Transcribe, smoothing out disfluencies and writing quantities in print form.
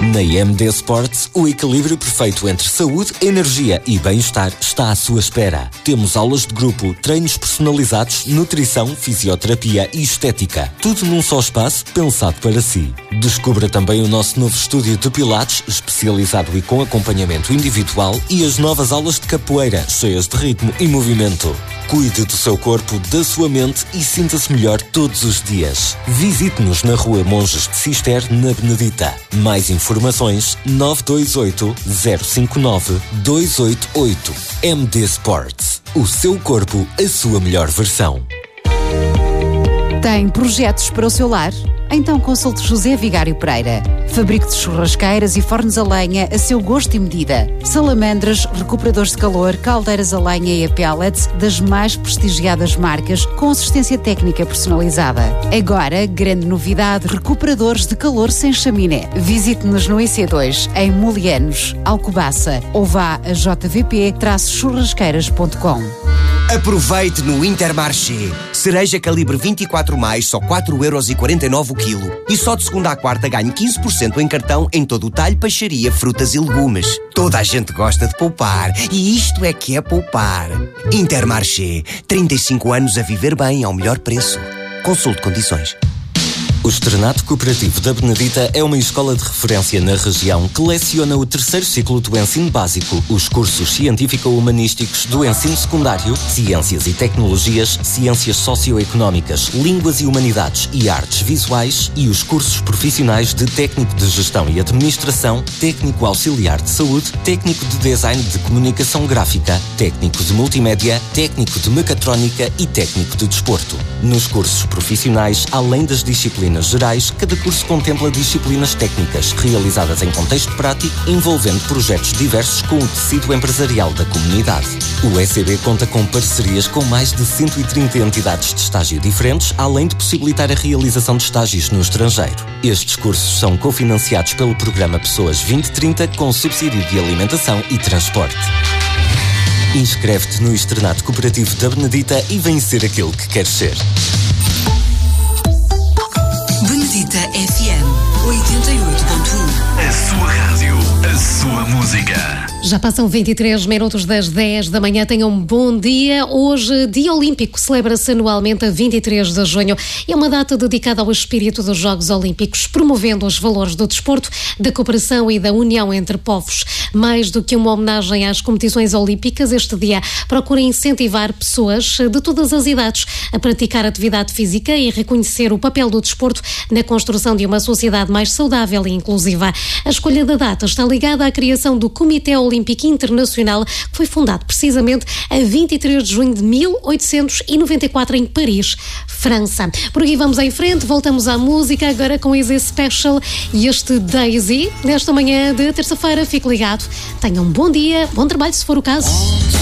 Na MD Sports, o equilíbrio perfeito entre saúde, energia e bem-estar está à sua espera. Temos aulas de grupo, treinos personalizados, nutrição, fisioterapia e estética. Tudo num só espaço, pensado para si. Descubra também o nosso novo estúdio de Pilates, especializado e com acompanhamento individual, e as novas aulas de capoeira, cheias de ritmo e movimento. Cuide do seu corpo, da sua mente e sinta-se melhor todos os dias. Visite-nos na Rua Monges de Cister, na Benedita. Mais informações 928 059 288. MD Sports. O seu corpo, a sua melhor versão. Tem projetos para o seu lar? Então consulte José Vigário Pereira. Fabrico de churrasqueiras e fornos a lenha a seu gosto e medida. Salamandras, recuperadores de calor, caldeiras a lenha e a pellets das mais prestigiadas marcas com assistência técnica personalizada. Agora, grande novidade, recuperadores de calor sem chaminé. Visite-nos no IC2, em Molianos, Alcobaça, ou vá a jvp-churrasqueiras.com. Aproveite no Intermarché. Cereja calibre 24+, só 4,49€ o quilo. E só de segunda à quarta ganhe 15% em cartão em todo o talho, peixaria, frutas e legumes. Toda a gente gosta de poupar. E isto é que é poupar. Intermarché. 35 anos a viver bem ao melhor preço. Consulte condições. O Externato Cooperativo da Benedita é uma escola de referência na região que leciona o terceiro ciclo do ensino básico, os cursos científico-humanísticos do ensino secundário, ciências e tecnologias, ciências socioeconómicas, línguas e humanidades e artes visuais e os cursos profissionais de técnico de gestão e administração, técnico auxiliar de saúde, técnico de design de comunicação gráfica, técnico de multimédia, técnico de mecatrónica e técnico de desporto. Nos cursos profissionais, além das disciplinas gerais, cada curso contempla disciplinas técnicas realizadas em contexto prático, envolvendo projetos diversos com o tecido empresarial da comunidade. O ECB conta com parcerias com mais de 130 entidades de estágio diferentes, além de possibilitar a realização de estágios no estrangeiro. Estes cursos são cofinanciados pelo programa Pessoas 2030 com subsídio de alimentação e transporte. Inscreve-te no Externato Cooperativo da Benedita e vem ser aquilo que queres ser. Benedita FM 88.1. A sua rádio, a sua música. Já passam 23 minutos das 10 da manhã. Tenham um bom dia. Hoje, Dia Olímpico, celebra-se anualmente a 23 de junho. É uma data dedicada ao espírito dos Jogos Olímpicos, promovendo os valores do desporto, da cooperação e da união entre povos. Mais do que uma homenagem às competições olímpicas, este dia procura incentivar pessoas de todas as idades a praticar atividade física e reconhecer o papel do desporto na construção de uma sociedade mais saudável e inclusiva. A escolha da data está ligada à criação do Comitê Olímpico Internacional, que foi fundado precisamente a 23 de junho de 1894 em Paris, França. Por aqui vamos em frente, voltamos à música agora com Easy Special e este Daisy, nesta manhã de terça-feira. Fique ligado, tenha um bom dia, bom trabalho se for o caso.